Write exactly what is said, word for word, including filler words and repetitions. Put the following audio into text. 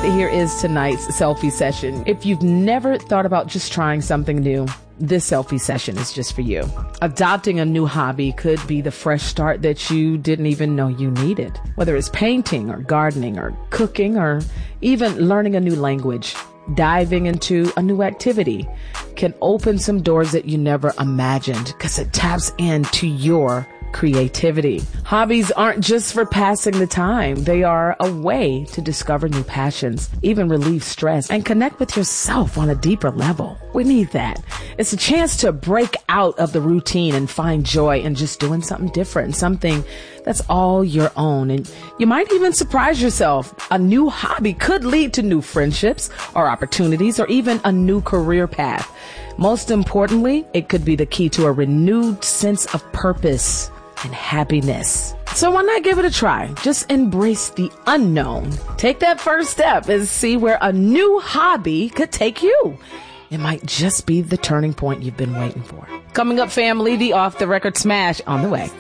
Here is tonight's selfie session. If you've never thought about just trying something new, this selfie session is just for you. Adopting a new hobby could be the fresh start that you didn't even know you needed. Whether it's painting or gardening or cooking or even learning a new language, diving into a new activity can open some doors that you never imagined because it taps into your creativity. Hobbies aren't just for passing the time. They are a way to discover new passions, even relieve stress, and connect with yourself on a deeper level. We need that. It's a chance to break out of the routine and find joy in just doing something different, something that's all your own. And you might even surprise yourself. A new hobby could lead to new friendships or opportunities or even a new career path. Most importantly, it could be the key to a renewed sense of purpose and happiness. So why not give it a try? Just embrace the unknown. Take that first step and see where a new hobby could take you. It might just be the turning point you've been waiting for. Coming up, family, the Off the Record Smash on the way.